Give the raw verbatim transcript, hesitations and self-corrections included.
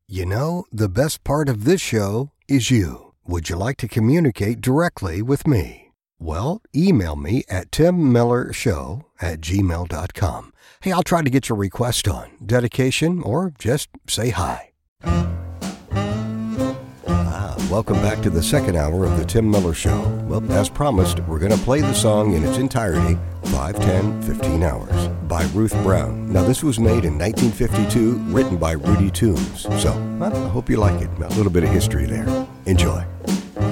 You know, the best part of this show is you. Would you like to communicate directly with me? Well, email me at tim miller show at gmail dot com. Hey, I'll try to get your request on, dedication, or just say hi. Ah, welcome back to the second hour of the Tim Miller Show. Well, as promised, we're going to play the song in its entirety, five, ten, fifteen hours, by Ruth Brown. Now, this was made in nineteen fifty-two, written by Rudy Toombs. So, well, I hope you like it. A little bit of history there. Enjoy.